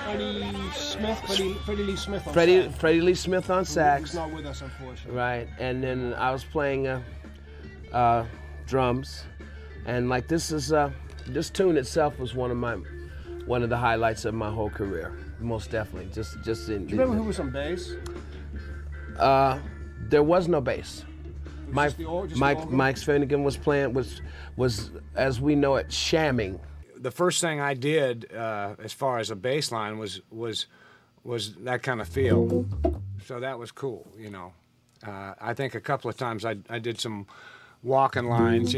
Freddie Lee Smith on Freddie sax. Freddie Lee Smith on sax. He's not with us, unfortunately. Right, and then I was playing drums, and like this tune itself was one of the highlights of my whole career, most definitely. Just in. Do you remember who was on bass? There was no bass. Just the organ? Mike Finnegan was playing was as we know it, shamming. The first thing I did as far as a bass line was that kind of feel. So that was cool, you know. I think a couple of times I did some walking lines.